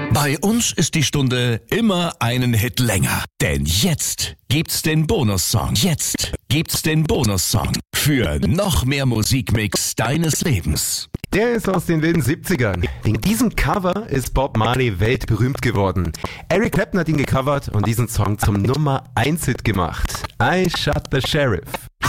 Bei uns ist die Stunde immer einen Hit länger. Denn jetzt gibt's den Bonussong. Jetzt gibt's den Bonussong für noch mehr Musikmix deines Lebens. Der ist aus den wilden 70ern. Wegen diesem Cover ist Bob Marley weltberühmt geworden. Eric Clapton hat ihn gecovert und diesen Song zum Nummer 1 Hit gemacht. I Shot the Sheriff.